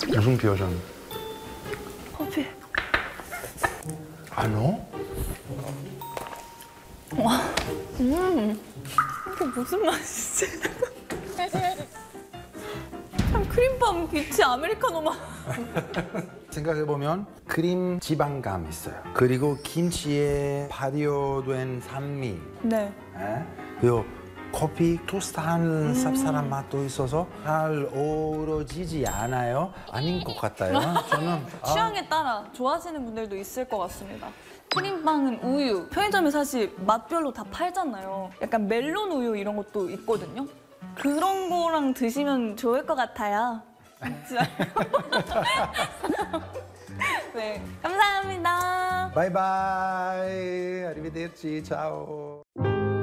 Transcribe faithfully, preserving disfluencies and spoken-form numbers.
무슨 표정? 커피. 아, 너? 와, 음, 이게 무슨 맛이지? 참 크림빵 비치 아메리카노 맛. 생각해보면 크림 지방감 있어요. 그리고 김치에 발효된 산미. 네. 에? 그리고 커피 토스트한 음. 쌉쌀한 맛도 있어서 잘 어우러지지 않아요? 아닌 것 같아요. 저는 취향에 따라 좋아하시는 분들도 있을 것 같습니다. 크림빵은 우유. 편의점에 사실 맛별로 다 팔잖아요. 약간 멜론 우유 이런 것도 있거든요. 그런 거랑 드시면 좋을 것 같아요. 진짜. 네, 감사합니다. 바이바이. arrivederci. ciao.